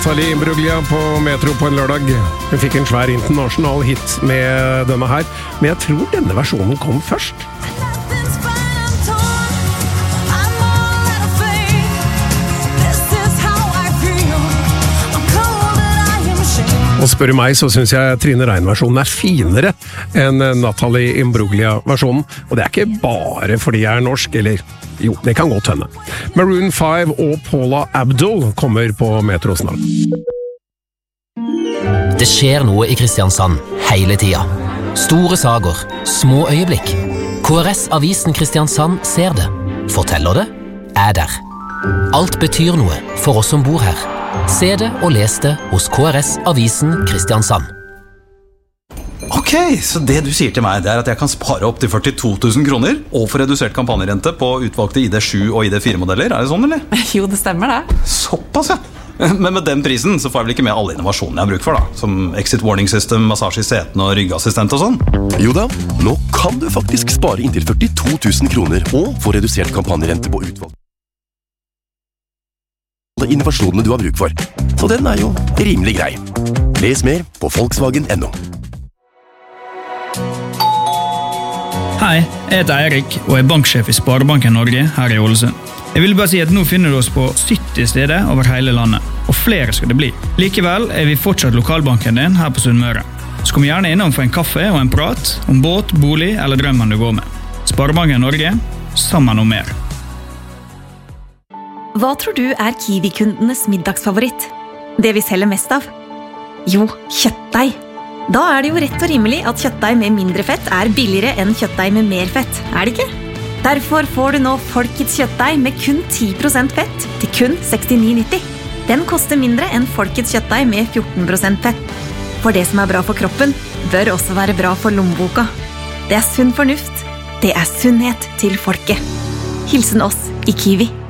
Natalie Imbruglia på Metro på en lørdag. Hun fikk en svær internasjonal hit med denne her, men jeg tror denne versjonen kom først. Og spør du meg, så synes jeg Trine Rein-versjonen er finere enn Natalie Imbruglia-versjonen. Og det er ikke bare fordi jeg er norsk, eller jo, det kan godt hende. Maroon 5 og Paula Abdul kommer på Metro snart. Det skjer noe i Kristiansand hele tida. Store sager, små øyeblikk. KRS-avisen Kristiansand ser det, forteller det, er der. Alt betyr noe for oss som bor her. Se det og les det hos KRS-avisen Kristiansand. Ok, så det du sier til meg, det er at jeg kan spare opp til 42 000 kroner og få redusert kampanjerente på utvalgte ID7 og ID4-modeller. Er det sånn, eller? Jo, det stemmer det. Såpass, ja. Men med den prisen så får jeg vel ikke med alle innovasjonene jeg har bruk for, da. Som exit warning system, massasje i setene og ryggassistent og sånn. Jo da, nå kan du faktisk spare inntil 42 000 kroner og få redusert kampanjerente på utvalgte innovasjonene du har bruk for. Så den er jo rimelig grei. Les mer på Volkswagen.no. Hei, jeg heter Eirik og er banksjef i Sparebanken Norge her i Ålesund. Jeg vil bare si at nå finner du oss på 70 steder over hele landet, og flere skal det bli. Likevel er vi fortsatt lokalbanken din her på Sunnmøre. Så kom gjerne innom for en kaffe og en prat om båt, bolig eller drømmen du går med. Sparebanken Norge, sammen om mer. Hva tror du er Kiwi-kundenes middagsfavoritt? Det vi selger mest av? Jo, kjøttdeig. Da er det jo rett og rimelig at kjøttdeig med mindre fett er billigere enn kjøttdeig med mer fett, er det ikke? Derfor får du nå Folkets kjøttdeig med kun 10% fett til kun 69,90. Den koster mindre enn Folkets kjøttdeig med 14% fett. For det som er bra for kroppen, bør også være bra for lommeboka. Det er sunn fornuft. Det er sunnhet til folket. Hilsen oss i Kiwi.